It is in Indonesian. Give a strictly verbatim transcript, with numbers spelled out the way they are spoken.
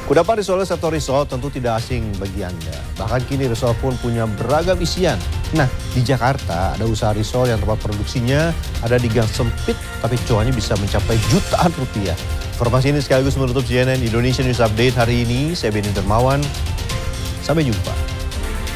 Kudapan risoles atau risol tentu tidak asing bagi Anda. Bahkan kini risol pun punya beragam isian. Nah, di Jakarta ada usaha risol yang tempat produksinya ada di gang sempit, tapi cuannya bisa mencapai jutaan rupiah. Informasi ini sekaligus menutup C N N Indonesia News Update hari ini. Saya Benny Dermawan. Sampai jumpa.